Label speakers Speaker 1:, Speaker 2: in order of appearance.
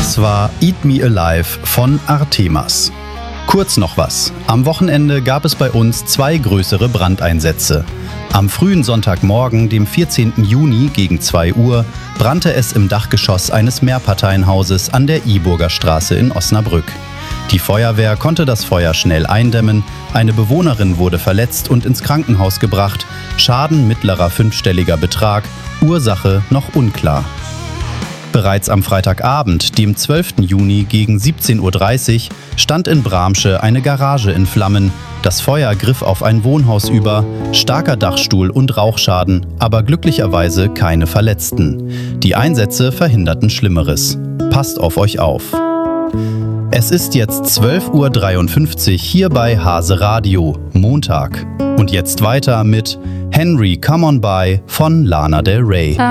Speaker 1: Das war Eat Me Alive von Artemas. Kurz noch was. Am Wochenende gab es bei uns 2 größere Brandeinsätze. Am frühen Sonntagmorgen, dem 14. Juni gegen 2 Uhr, brannte es im Dachgeschoss eines Mehrparteienhauses an der Iburger Straße in Osnabrück. Die Feuerwehr konnte das Feuer schnell eindämmen, eine Bewohnerin wurde verletzt und ins Krankenhaus gebracht, Schaden mittlerer 5-stelliger Betrag, Ursache noch unklar. Bereits am Freitagabend, dem 12. Juni gegen 17:30 Uhr, stand in Bramsche eine Garage in Flammen. Das Feuer griff auf ein Wohnhaus über, starker Dachstuhl und Rauchschaden, aber glücklicherweise keine Verletzten. Die Einsätze verhinderten Schlimmeres. Passt auf euch auf. Es ist jetzt 12:53 Uhr hier bei Hase Radio, Montag. Und jetzt weiter mit Henry Come On By von Lana Del Rey.